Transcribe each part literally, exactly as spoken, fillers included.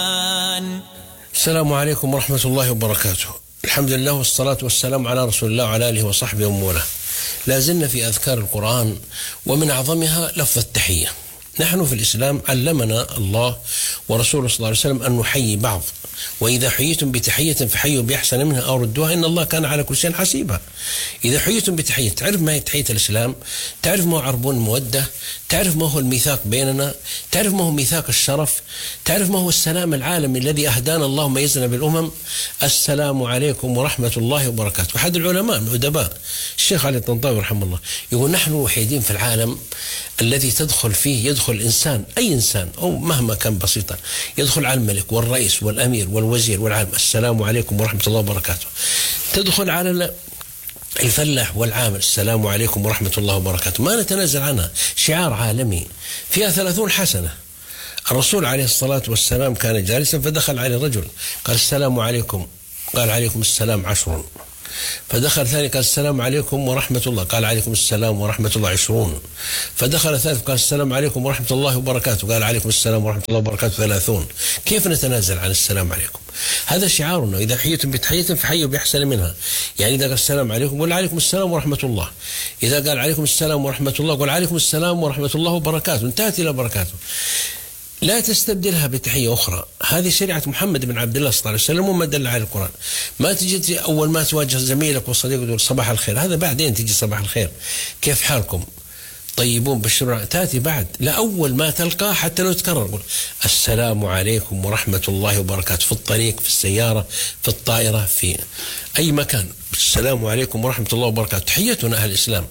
السلام عليكم ورحمة الله وبركاته. الحمد لله والصلاة والسلام على رسول الله وعلى آله وصحبه وموله. لا زلنا في أذكار القرآن ومن أعظمها لفظ التحية. نحن في الإسلام علمنا الله ورسوله صلى الله عليه وسلم أن نحيي بعض، وإذا حييتم بتحية فحيوا بأحسن منها أو ردوها إن الله كان على كل شيء حسيبا. إذا حييتم بتحية تعرف ما هي تحية الإسلام، تعرف ما هو عربون المودة، تعرف ما هو الميثاق بيننا، تعرف ما هو ميثاق الشرف، تعرف ما هو السلام العالمي الذي أهدانا الله ميزنا بالأمم. السلام عليكم ورحمة الله وبركاته. أحد العلماء من الأدباء الشيخ علي الطنطاوي رحمه الله يقول نحن الوحيدين في العالم الذي تدخل فيه يدخل الإنسان، أي إنسان أو مهما كان بسيطا، يدخل على الملك والرئيس والأمير والوزير والعالم السلام عليكم ورحمة الله وبركاته. تدخل على الفلاح والعامل السلام عليكم ورحمة الله وبركاته. ما نتنازل عنها، شعار عالمي فيها ثلاثون حسنة. الرسول عليه الصلاة والسلام كان جالسا فدخل عليه رجل قال السلام عليكم، قال عليكم السلام عشر. فدخل ثاني قال السلام عليكم ورحمة الله، قال عليكم السلام ورحمة الله عشرون. فدخل ثالث قال السلام عليكم ورحمة الله وبركاته، قال عليكم السلام ورحمة الله وبركاته ثلاثون. كيف نتنازل عن السلام عليكم؟ هذا شعارنا، إذا حييتم بتحية فحيوا بأحسن منها. يعني إذا قال السلام عليكم قل عليكم السلام ورحمة الله، إذا قال عليكم السلام ورحمة الله قل عليكم السلام ورحمة الله وبركاته، انتهت إلى بركاته. لا تستبدلها بتحية أخرى. هذه شريعة محمد بن عبد الله صلى الله عليه وسلم وما دل على القرآن. ما تجي أول ما تواجه زميلك وصديقك تقول صباح الخير، هذا بعدين تجي صباح الخير كيف حالكم طيبون بالشرع، تأتي بعد. لا، أول ما تلقاه حتى لو تكرر السلام عليكم ورحمة الله وبركاته، في الطريق، في السيارة، في الطائرة، في أي مكان، السلام عليكم ورحمة الله وبركاته. تحيتنا أهل الإسلام.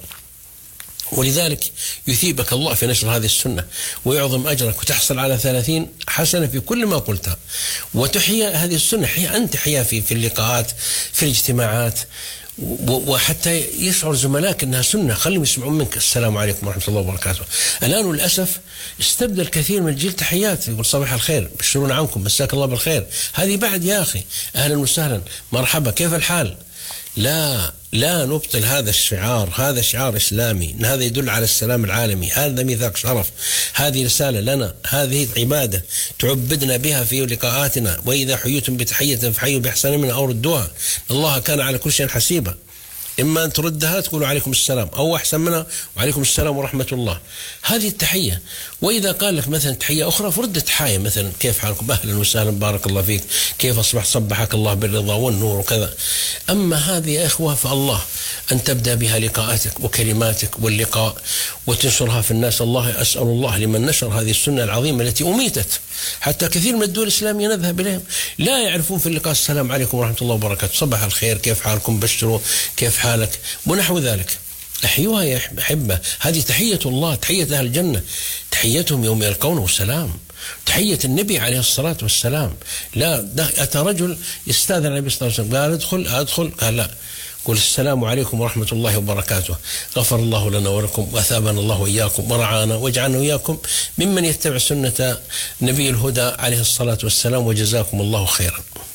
ولذلك يثيبك الله في نشر هذه السنة ويعظم أجرك وتحصل على ثلاثين حسنة في كل ما قلتها. وتحيا هذه السنة، حيا أنت حيا في في اللقاءات، في الاجتماعات، وحتى يشعر زملائك أنها سنة، خليهم يسمعون منك السلام عليكم ورحمة الله وبركاته. الآن للأسف استبدل كثير من الجيل تحيات، يقول صباح الخير، بشرون عنكم، مساك الله بالخير. هذه بعد يا أخي، أهلا وسهلا، مرحبا، كيف الحال؟ لا لا نبطل هذا الشعار، هذا شعار إسلامي، هذا يدل على السلام العالمي، هذا ميثاق شرف، هذه رسالة لنا، هذه عبادة تعبدنا بها في لقاءاتنا. وإذا حييتم بتحية فحيوا بأحسن منها أو ردوها، الله كان على كل شيء حسيبا. إما أن تردها تقولوا عليكم السلام، أو أحسن منها وعليكم السلام ورحمة الله. هذه التحية. وإذا قال لك مثلا تحية أخرى فرد تحية، مثلا كيف حالكم، أهلا وسهلا، بارك الله فيك، كيف أصبحت، صبحك الله بالرضا والنور وكذا. أما هذه يا إخوة فالله أن تبدأ بها لقاءاتك وكلماتك واللقاء وتنشرها في الناس. الله أسأل الله لمن نشر هذه السنة العظيمة التي أميتت، حتى كثير من الدول الإسلامية نذهب إليهم لا يعرفون في اللقاء السلام عليكم ورحمة الله وبركاته، صباح الخير، كيف حالكم، بشروا، كيف حالك، ونحو ذلك. أحيوها يا أحبة، هذه تحية الله، تحية أهل الجنة، تحيتهم يوم يلقونه السلام، تحية النبي عليه الصلاة والسلام. لا، أتى رجل يستاذن النبي صلى الله عليه وسلم، قال ادخل أدخل، قال لا، قل السلام عليكم ورحمة الله وبركاته، غفر الله لنا ولكم وأثابنا الله وإياكم ورعانا واجعلنا وإياكم ممن يتبع سنة نبي الهدى عليه الصلاة والسلام، وجزاكم الله خيرا.